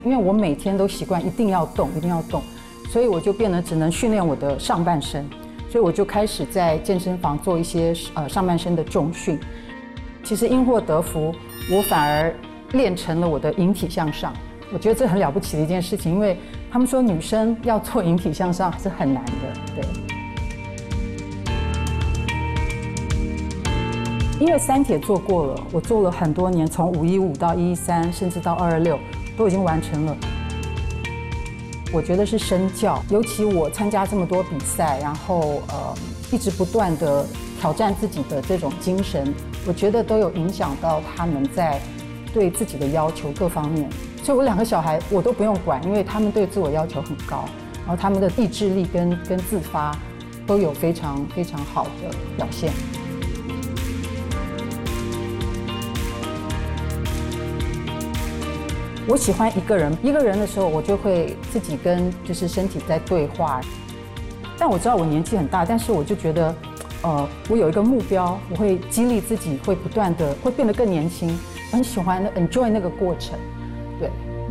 因为我每天都习惯一定要动，一定要动，所以我就变得只能训练我的上半身，所以我就开始在健身房做一些上半身的重训。其实因祸得福，我反而练成了我的引体向上。我觉得这很了不起的一件事情，因为他们说女生要做引体向上是很难的，对。因为三铁做过了，我做了很多年，从515到113，甚至到226，都已经完成了。我觉得是身教，尤其我参加这么多比赛，然后一直不断的挑战自己的这种精神，我觉得都有影响到他们在对自己的要求各方面。所以我2个小孩我都不用管，因为他们对自我要求很高，然后他们的意志力跟自发都有非常非常好的表现。我喜欢一个人的时候，我就会自己跟就是身体在对话。但我知道我年纪很大，但是我就觉得，我有一个目标，我会激励自己，会不断的会变得更年轻。我很喜欢 enjoy 那个过程，对。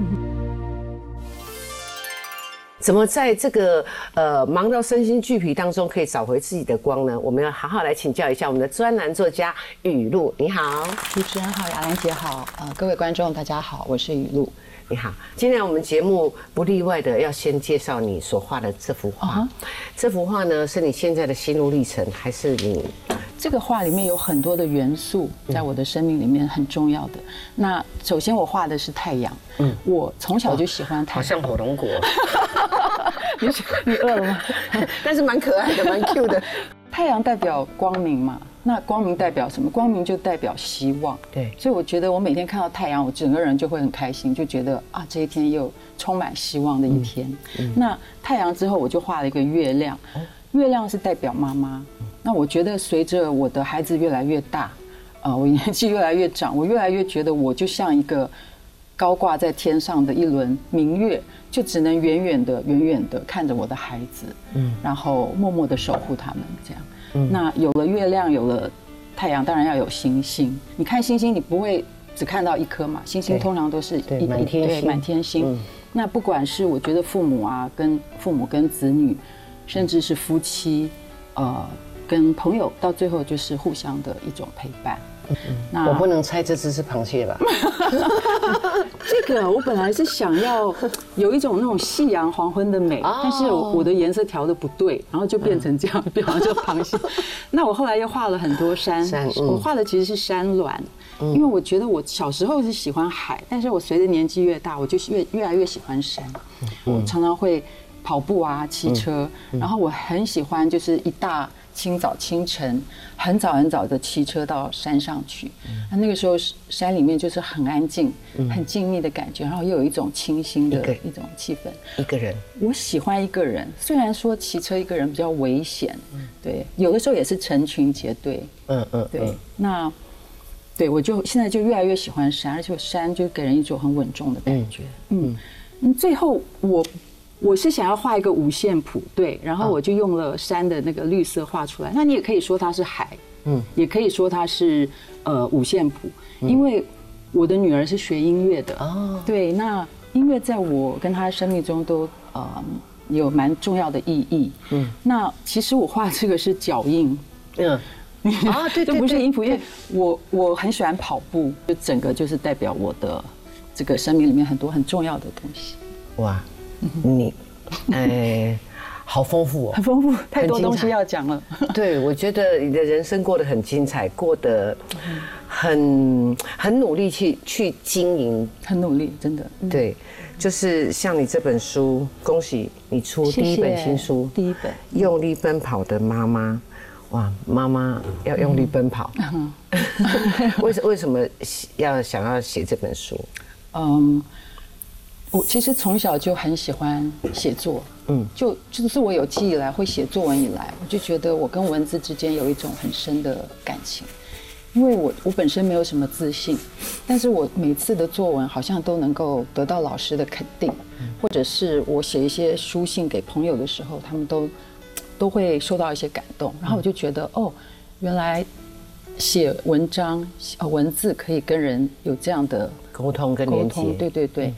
怎么在这个忙到身心俱疲当中，可以找回自己的光呢？我们要好好来请教一下我们的专栏作家雨露。你好， 主持人好，雅兰姐好，各位观众大家好，我是雨露。 你好，今天我们节目不例外的要先介绍你所画的这幅画。这幅画呢，是你现在的心路历程，还是你？ 这个画里面有很多的元素，在我的生命里面很重要的。那首先我画的是太阳，我从小就喜欢太阳， 好像火龙果。 你饿了吗？ 但是蛮可爱的，蛮 Q 的。 太阳代表光明嘛，那光明代表什么？光明就代表希望。 对， 所以我觉得我每天看到太阳，我整个人就会很开心，就觉得啊，这一天又充满希望的一天。那太阳之后，我就画了一个月亮，月亮是代表妈妈。那我觉得随着我的孩子越来越大，我年纪越来越长，我越来越觉得我就像一个高挂在天上的一轮明月，就只能远远的看着我的孩子，然后默默的守护他们这样。那有了月亮，有了太阳，当然要有星星。你看星星，你不会只看到一颗嘛，星星通常都是满天星。那不管是我觉得父母跟子女，甚至是夫妻，跟朋友，到最后就是互相的一种陪伴。 那我不能猜这只是螃蟹吧？ 这个我本来是想要有一种那种夕阳黄昏的美，但是我的颜色调的不对，然后就变成这样，变成就螃蟹。那我后来又画了很多山，我画的其实是山峦，因为我觉得我小时候是喜欢海，但是我随着年纪越大，我就越来越喜欢山。我常常会跑步啊，骑车，然后我很喜欢就是一大清早清晨很早的骑车到山上去，那个时候山里面就是很安静、很静谧的感觉，然后又有一种清新的一种气氛。 一个人，我喜欢一个人，虽然说骑车一个人比较危险，对，有的时候也是成群结队，对，那对我就现在就越来越喜欢山，而且山就给人一种很稳重的感觉。最后我是想要画一个五线谱，对，然后我就用了山的那个绿色画出来。那你也可以说它是海，也可以说它是五线谱，因为我的女儿是学音乐的，对，那音乐在我跟她的生命中都有蛮重要的意义。那其实我画这个是脚印，对，这不是音符，因为我很喜欢跑步，就整个就是代表我的这个生命里面很多很重要的东西。 哇！你，好丰富哦， 很丰富，太多东西要讲了。 对，我觉得你的人生过得很精彩，过得很努力去经营， 很努力，真的。 对，就是像你这本书，恭喜你出第一本新书， 第一本 《用力奔跑的妈妈》。哇，妈妈要用力奔跑，为什么想要写这本书？ 我其实从小就很喜欢写作，就是我有记忆以来会写作文以来，我就觉得我跟文字之间有一种很深的感情，因为我本身没有什么自信，但是我每次的作文好像都能够得到老师的肯定，或者是我写一些书信给朋友的时候，他们都会受到一些感动，然后我就觉得原来写文章文字可以跟人有这样的沟通跟连接， 对。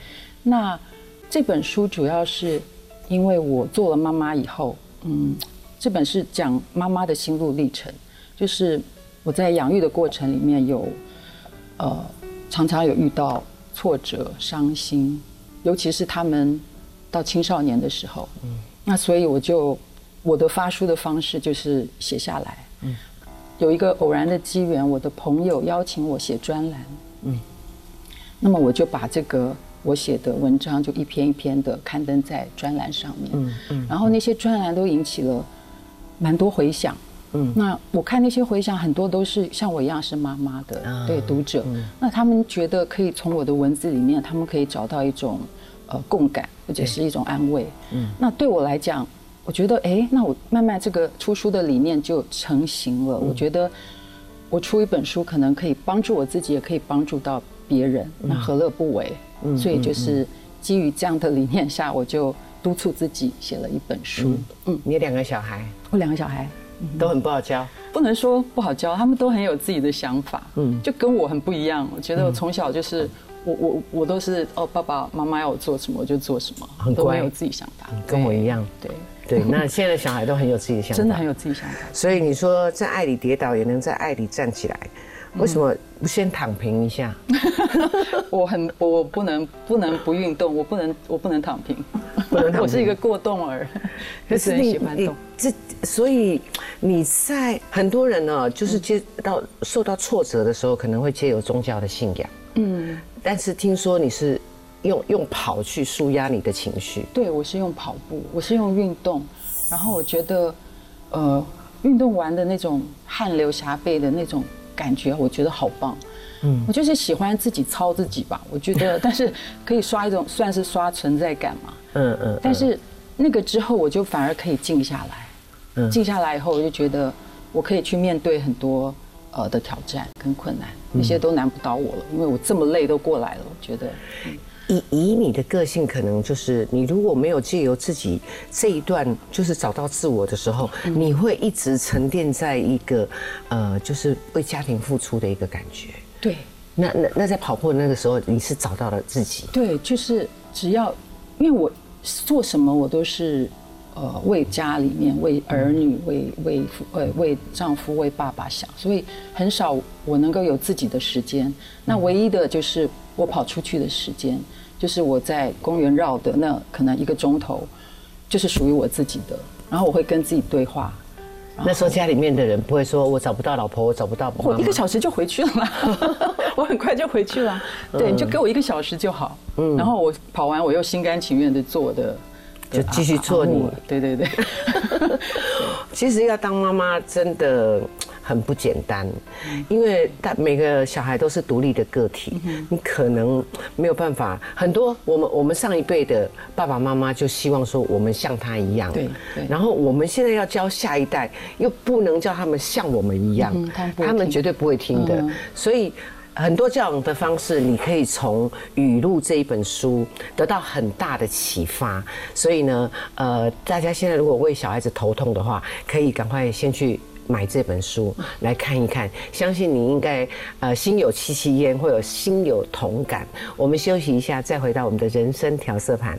那这本书主要是因为我做了妈妈以后，这本是讲妈妈的心路历程，就是我在养育的过程里面有，常常有遇到挫折、伤心，尤其是他们到青少年的时候，那所以我的发书的方式就是写下来。有一个偶然的机缘，我的朋友邀请我写专栏，那么我就把这个我写的文章就一篇一篇的刊登在专栏上面，然后那些专栏都引起了蛮多回响。那我看那些回响，很多都是像我一样是妈妈的，对读者，那他们觉得可以从我的文字里面，他们可以找到一种共感，或者是一种安慰。那对我来讲，我觉得那我慢慢这个出书的理念就成型了。我觉得我出一本书，可能可以帮助我自己，也可以帮助到别人，那何乐不为？所以就是基于这样的理念下，我就督促自己写了一本书。 你有2个小孩？ 我2个小孩。 都很不好教， 不能说不好教，他们都很有自己的想法，就跟我很不一样。我觉得我从小就是我都是爸爸妈妈要我做什么我就做什么， 很乖， 都没有自己想法， 跟我一样。对，那现在的小孩都很有自己的想法， 真的很有自己想法。 所以你说在爱里跌倒，也能在爱里站起来，为什么不先躺平一下？ 我不能不运动，我不能躺平，我是一个过动儿，可是很喜欢动。 所以你在很多人呢，就是受到挫折的时候，可能会借由宗教的信仰，但是听说你是用跑去抒压你的情绪。 对，我是用跑步，我是用运动，然后我觉得，运动完的那种汗流浃背的那种感觉，我觉得好棒。我就是喜欢自己操自己吧，我觉得，但是可以算是刷存在感嘛。但是那个之后，我就反而可以静下来。静下来以后，我就觉得我可以去面对很多的挑战跟困难，那些都难不倒我了，因为我这么累都过来了。我觉得， 以你的个性，可能就是你如果没有借由自己这一段就是找到自我的时候，你会一直沉淀在一个就是为家庭付出的一个感觉。 对， 那在跑步的那个时候，你是找到了自己。 对，就是只要因为我做什么，我都是。为家里面、为儿女、为丈夫、为爸爸想，所以很少我能够有自己的时间。那唯一的就是我跑出去的时间，就是我在公园绕的那可能1个钟头，就是属于我自己的。然后我会跟自己对话。 那时候家里面的人不会说我找不到老婆，我找不到妈妈。 我1个小时就回去了啦，我很快就回去了。对，你就给我1个小时就好。然后我跑完，我又心甘情愿的做我的。 就继续做你， 对。 其实要当妈妈真的很不简单，因为每个小孩都是独立的个体，你可能没有办法。很多我们上一辈的爸爸妈妈就希望说我们像他一样，对。然后我们现在要教下一代，又不能叫他们像我们一样，他们绝对不会听的，所以。很多教养的方式，你可以从《语录》这一本书得到很大的启发。所以呢，大家现在如果为小孩子头痛的话，可以赶快先去买这本书来看一看。相信你应该心有戚戚焉，会有心有同感。我们休息一下，再回到我们的人生调色盘。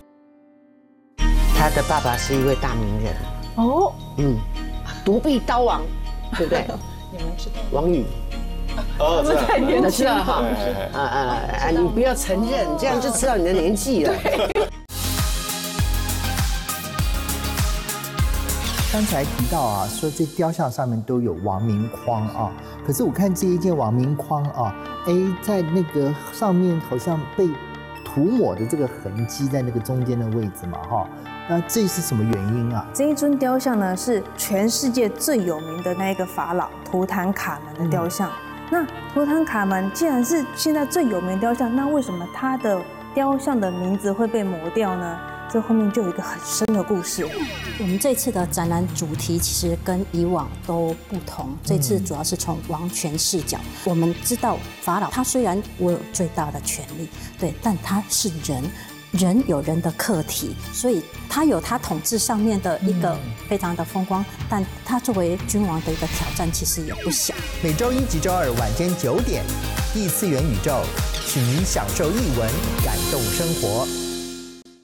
他的爸爸是一位大名人哦，独臂刀王，对不对？ 你们知道王宇。 他们太年轻了哈！ 你不要承认，这样就知道你的年纪了。 刚才提到啊，说这雕像上面都有王明框啊，可是我看这一件王明框啊，在那个上面好像被涂抹的这个痕迹在那个中间的位置嘛，哈。那这是什么原因啊？ 这一尊雕像呢，是全世界最有名的那一个法老图坦卡门的雕像。那图坦卡门既然是现在最有名的雕像，那为什么他的雕像的名字会被磨掉呢？这后面就有一个很深的故事。 我们这次的展览主题其实跟以往都不同，这次主要是从王权视角。我们知道法老他虽然握有最大的权力，对，但他是人。人有人的课题，所以他有他统治上面的一个非常的风光，但他作为君王的一个挑战其实也不小。 每周1及周2晚间9点，异次元宇宙请您享受艺文，感动生活。